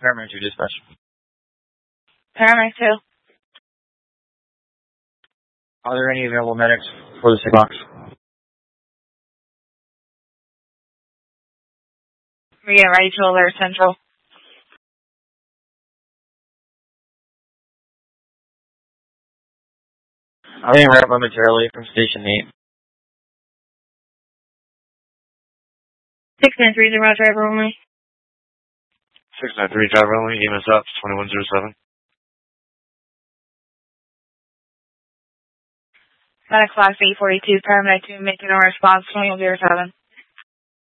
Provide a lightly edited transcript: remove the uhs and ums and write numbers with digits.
Paramount 2 dispatch. Paramount 2. Are there any available medics for the sick box? We get ready to alert Central. I'm being right up momentarily from Station 8. 693, driver only. 693, driver only, EMS up, 2107. FedEx Class 842, Paramount 2, making a response, 2107.